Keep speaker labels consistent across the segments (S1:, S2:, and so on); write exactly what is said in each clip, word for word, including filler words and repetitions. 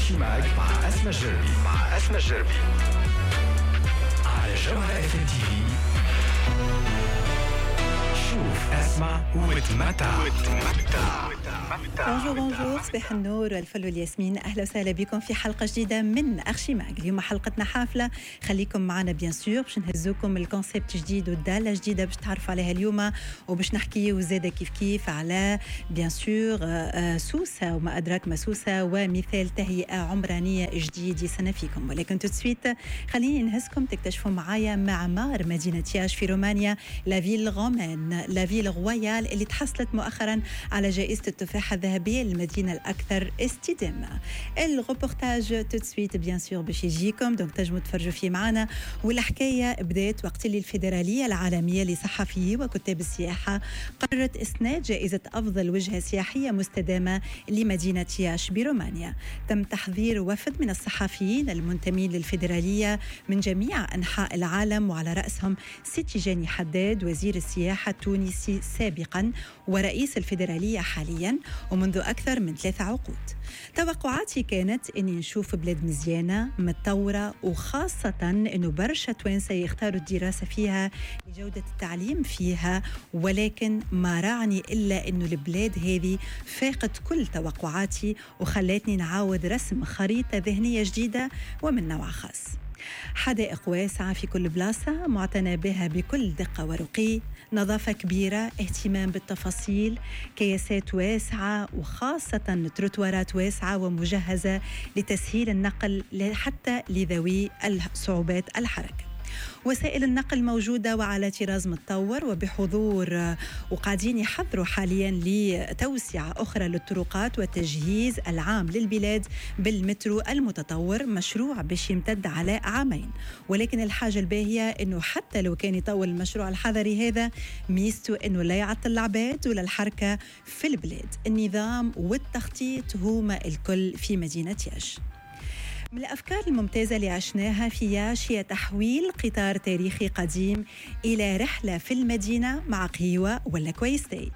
S1: أرشيماغ مع أسماء الجربي مع أسماء الجربي على جوهرة اف ام تي في. شوف اسمع وتمتع.
S2: بونجور بونجور، صباح النور والفل والياسمين، اهلا وسهلا بكم في حلقه جديده من أرشيماغ. اليوم حلقتنا حافله، خليكم معنا بيان سور باش نهزوكم الكونسيبت جديد والداله جديده باش تعرفوا عليها اليوم، وباش نحكيو زاده كيف كيف على بيان سور سوسه وما ادراك ما سوسه، ومثال تهيئه عمرانيه جديد يسنى فيكم. ولكن تسويت خليني نهزكم تكتشفوا معايا معمار مدينه ياش في رومانيا، لا فيل رومان، لا فيل رويال، اللي تحصلت مؤخرا على جائزه التفاحه الذهبيه للمدينه الاكثر استدامه. الروبورتاج تسويت بيان سور باش يجيكم، دونك تنجموا تفرجوا فيه معنا. والحكايه بدات وقت اللي الفيدراليه العالميه لصحفيي وكتاب السياحه قررت اسناد جائزه افضل وجهه سياحيه مستدامه لمدينه ياش برومانيا. تم تحضير وفد من الصحفيين المنتمين للفيدراليه من جميع انحاء العالم، وعلى راسهم سيتيجاني حداد وزير السياحه التونسي سابقا ورئيس الفيدراليه حاليا ومنذ اكثر من ثلاث عقود. توقعاتي كانت اني نشوف بلاد مزيانه متطوره، وخاصه انه برشا توانسه يختاروا الدراسه فيها لجوده التعليم فيها، ولكن ما رعني الا انه البلاد هذه فاقت كل توقعاتي وخلتني نعاود رسم خريطه ذهنيه جديده ومن نوع خاص. حدائق واسعة في كل بلاصة معتنى بها بكل دقة ورقي، نظافة كبيرة، اهتمام بالتفاصيل، كياسات واسعة، وخاصة تروتوارات واسعة ومجهزة لتسهيل النقل حتى لذوي صعوبات الحركة. وسائل النقل موجودة وعلى طراز متطور وبحضور، وقاعدين يحضروا حاليا لتوسعة أخرى للطرقات والتجهيز العام للبلاد بالمترو المتطور، مشروع باش يمتد على عامين. ولكن الحاجة الباهية أنه حتى لو كان يطول المشروع الحضري هذا، ميزته أنه لا يعطل العباد ولا الحركة في البلاد. النظام والتخطيط هما الكل في مدينة ياش. من الأفكار الممتازة اللي عشناها في ياش هي تحويل قطار تاريخي قديم إلى رحلة في المدينة مع قهوة ولا كويستي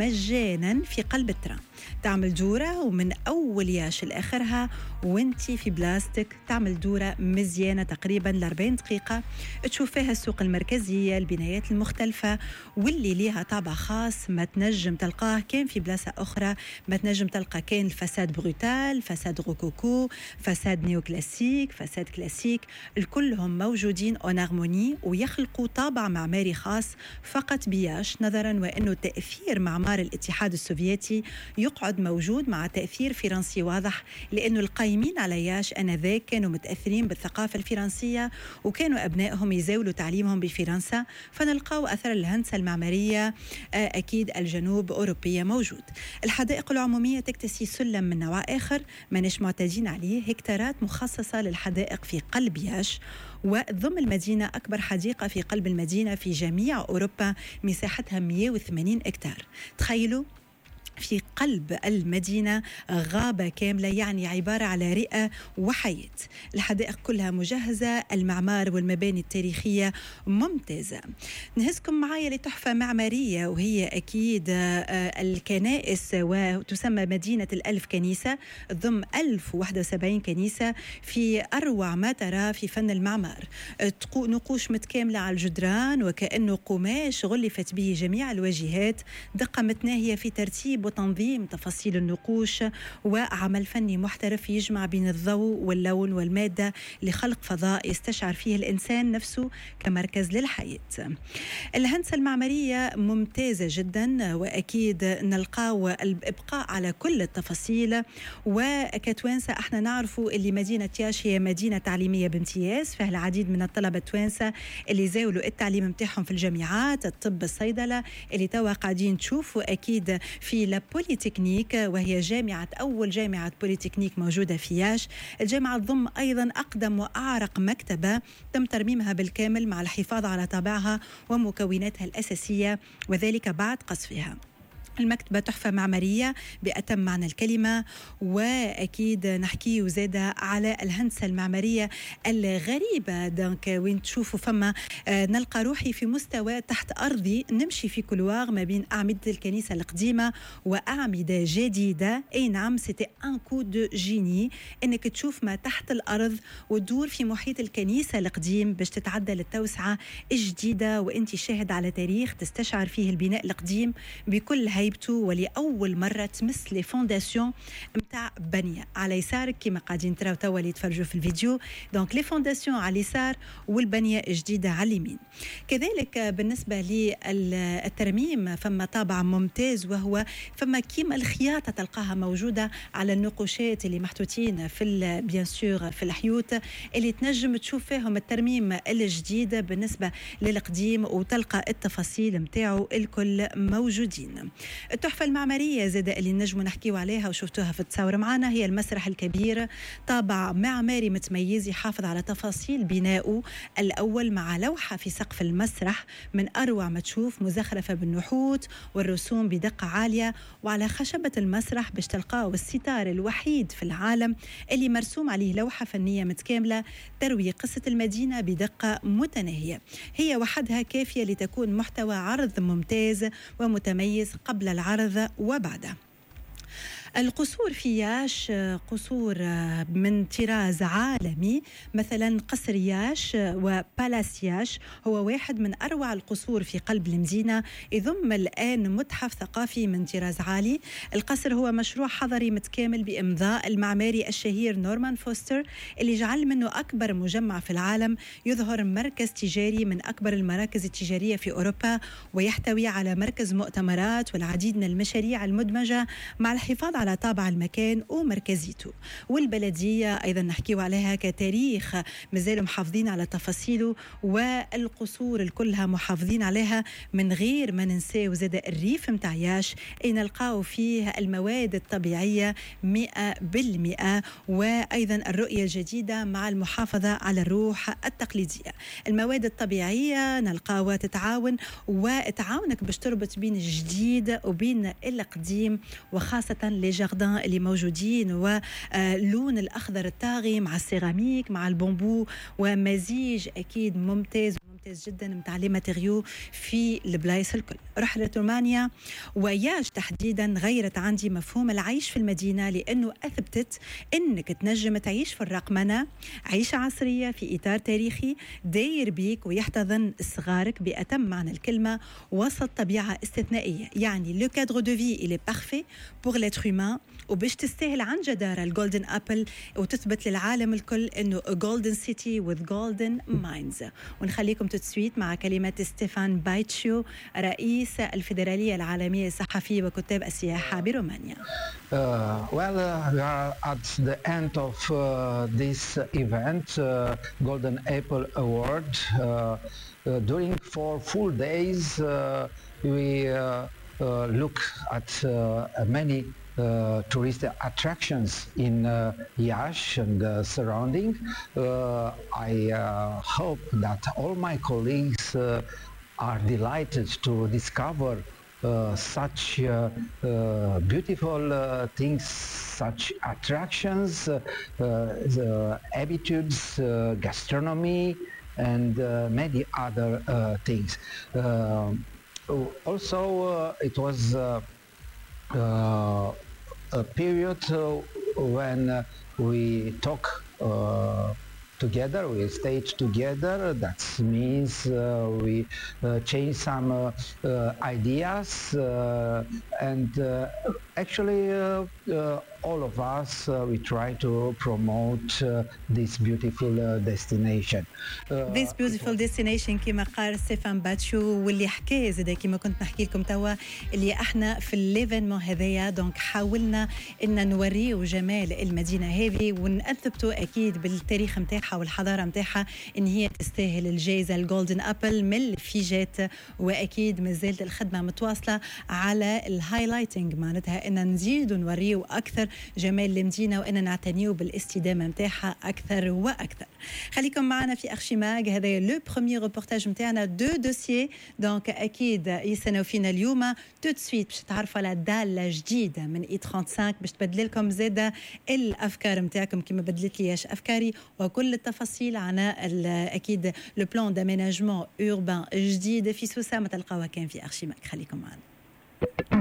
S2: مجانا في قلب الترام. تعمل دورة ومن أول ياش لآخرها وانتي في بلاستيك، تعمل دورة مزيانة تقريبا لأربعين دقيقة، تشوف فيها السوق المركزية، البنايات المختلفة واللي ليها طابع خاص ما تنجم تلقاه كان في بلاصة أخرى. ما تنجم تلقى كان الفساد بروتال، فساد روكوكو، فساد نيو كلاسيك، فساد كلاسيك، الكلهم موجودين اون هارموني ويخلقوا طابع معماري خاص فقط بياش، نظرا وأنه تأثير معمار الاتحاد السوفيتي يقعد موجود مع تأثير فرنسي واضح، لأنه القائمين على ياش أنذاك كانوا متأثرين بالثقافة الفرنسية وكانوا أبنائهم يزاولوا تعليمهم بفرنسا، فنلقاو أثر الهندسة المعمارية أكيد الجنوب أوروبية موجود. الحدائق العمومية تكتسي سلم من نوع آخر ماناش معتادين عليه، هكتارات مخصصة للحدائق في قلب ياش، وضم المدينة أكبر حديقة في قلب المدينة في جميع أوروبا مساحتها مئة وثمانين هكتار. تخيلوا في قلب المدينة غابة كاملة، يعني عبارة على رئة وحياة. الحدائق كلها مجهزة، المعمار والمباني التاريخية ممتازة. نهزكم معايا لتحفة معمارية وهي أكيد الكنائس، وتسمى مدينة الألف كنيسة، ضم ألف وواحد وسبعين كنيسة في أروع ما ترى في فن المعمار. نقوش متكاملة على الجدران وكأنه قماش غلفت به جميع الواجهات، دقة متناهية في ترتيب وتنظيم تفاصيل النقوش، وعمل فني محترف يجمع بين الضوء واللون والمادة لخلق فضاء يستشعر فيه الإنسان نفسه كمركز للحياة. الهندسة المعمارية ممتازة جدا، وأكيد نلقاو الإبقاء على كل التفاصيل. وكتوانسة احنا نعرفوا اللي مدينة ياش هي مدينة تعليمية بامتياز، فيها العديد من الطلبة التوانسة اللي زاولوا التعليم متاعهم في الجامعات، الطب، الصيدلة، اللي توا قاعدين تشوفوا أكيد في بوليتكنيك، وهي جامعة أول جامعة بوليتكنيك موجودة في ياش. الجامعة تضم أيضا أقدم وأعرق مكتبة تم ترميمها بالكامل مع الحفاظ على طابعها ومكوناتها الأساسية، وذلك بعد قصفها. المكتبة تحفة معمارية بأتم معنى الكلمة. وأكيد نحكي وزادة على الهندسة المعمارية الغريبة، دونك وين تشوفوا فما آه نلقى روحي في مستوى تحت أرضي، نمشي في كلوار ما بين أعمدة الكنيسة القديمة وأعمدة جديدة. أي نعم، سيتي ان كو دو جيني أنك تشوف ما تحت الأرض وتدور في محيط الكنيسة القديم باش تتعدى للتوسعة الجديدة، وأنت شاهد على تاريخ تستشعر فيه البناء القديم بكل هيبته، ولأول مرة تمس لي فونداسيون متاع بنية. على يسارك كما قاعدين تراو توا اللي تفرجوا في الفيديو، دونك لي فونداسيون على اليسار والبنية الجديدة على اليمين. كذلك بالنسبة للترميم فما طابع ممتاز، وهو فما كيما الخياطة تلقاها موجودة على النقوشات اللي محطوطين في بيان سور في الحيوت، اللي تنجم تشوف فيهم الترميم الجديد بالنسبة للقديم، وتلقى التفاصيل متاعه الكل موجودين. التحفة المعمارية زاد اللي نجموا نحكيو عليها وشفتوها في التصاور معنا هي المسرح الكبير، طابع معماري متميز يحافظ على تفاصيل بناؤه الأول، مع لوحة في سقف المسرح من أروع ما تشوف، مزخرفة بالنحوت والرسوم بدقة عالية. وعلى خشبة المسرح باش تلقاو الستار الوحيد في العالم اللي مرسوم عليه لوحة فنية متكاملة تروي قصة المدينة بدقة متناهية، هي وحدها كافية لتكون محتوى عرض ممتاز ومتميز قبل العرض وبعده. القصور في ياش قصور من طراز عالمي، مثلا قصر ياش وبالاس ياش هو واحد من أروع القصور في قلب المدينة، يضم الآن متحف ثقافي من طراز عالي. القصر هو مشروع حضري متكامل بإمضاء المعماري الشهير نورمان فوستر، اللي جعل منه أكبر مجمع في العالم، يظهر مركز تجاري من أكبر المراكز التجارية في أوروبا، ويحتوي على مركز مؤتمرات والعديد من المشاريع المدمجة مع الحفاظ على طابع المكان ومركزيته. والبلدية أيضا نحكيو عليها كتاريخ مازالوا محافظين على تفاصيله، والقصور الكلها محافظين عليها، من غير ما ننساو زاد الريف متاع ياش أي نلقاو فيه المواد الطبيعية مئة بالمئة، وأيضا الرؤية الجديدة مع المحافظة على الروح التقليدية. المواد الطبيعية نلقاوها تتعاون وتعاونك باش تربط بين الجديد وبين القديم، وخاصة لجاردان اللي موجودين، ولون الأخضر الطاغي مع السيراميك مع البامبو، ومزيج أكيد ممتاز ممتاز جدا متاع لي ماتيريو في البلايص الكل. رحلة رومانيا وياش تحديدا غيرت عندي مفهوم العيش في المدينة، لأنه أثبتت أنك تنجم تعيش في الرقمنة عيشة عصرية في إطار تاريخي داير بيك ويحتضن صغارك بأتم معنى الكلمة وسط طبيعة استثنائية. يعني لو كادر دو في إلي بارفي بور لتر هومان، وباش تستاهل عن جدارة الجولدن أبل وتثبت للعالم الكل أنه جولدن سيتي with golden minds. ونخليكم تتسويت مع كلمات ستيفان بايتشيو رئيس الفيدرالية العالمية للصحفية وكتاب السياحة برومانيا.
S3: Uh, well, uh, we are at the end of uh, this event, uh, Golden Apple Award. Uh, uh, during four full days, uh, we uh, uh, look at uh, many uh, tourist attractions in uh, Iași and uh, surrounding. Uh, I uh, hope that all my colleagues uh, are delighted to discover uh, such uh, uh, beautiful uh, things, such attractions, uh, uh, habitudes, uh, gastronomy, and uh, many other uh, things. Uh, also, uh, it was uh, uh, a period uh, when uh, we talk uh, together, we stayed together. That means uh, we uh, change some uh, uh, ideas uh, and uh, actually uh, uh, all of us uh, we try to promote uh, this beautiful uh, destination.
S2: Uh, this beautiful destination كما قال ستيفان باتشو، واللي حكى زاد كما كنت نحكي لكم توا اللي احنا في الليفينمون هذايا، دونك حاولنا ان نوريو جمال المدينه هذه ونثبتوا اكيد بالتاريخ نتاعها والحضاره نتاعها ان هي تستاهل الجائزه الجولدن ابل من الفيجات. واكيد مازالت الخدمه متواصله على الهايلايتنج، معناتها ان نزيد ونوريو اكثر جمال المدينة وأن نعتنيو بالاستدامة متاعها أكثر وأكثر. خليكم معنا في أرشيماغ، هذا لو بروميير روبورتاج متاعنا دو دوسيي، دونك أكيد يستناو فينا اليوم. تو سويت باش تعرفوا على دالة جديدة من إي خمسة وثلاثين باش تبدل لكم زادة الأفكار متاعكم كما بدلت ليش أفكاري، وكل التفاصيل عن أكيد لو بلان داميناجمون أوربان جديد في سوسة ما تلقاوها كان في أرشيماغ. خليكم معنا.